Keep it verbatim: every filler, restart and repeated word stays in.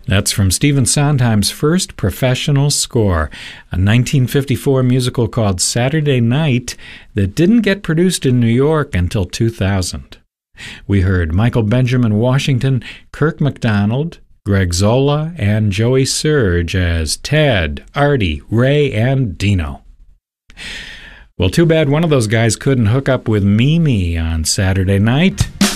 That's from Stephen Sondheim's first professional score, a nineteen fifty-four musical called Saturday Night that didn't get produced in New York until two thousand. We heard Michael Benjamin Washington, Kirk MacDonald, Greg Zola, and Joey Serge as Ted, Artie, Ray, and Dino. Well, too bad one of those guys couldn't hook up with Mimi on Saturday Night.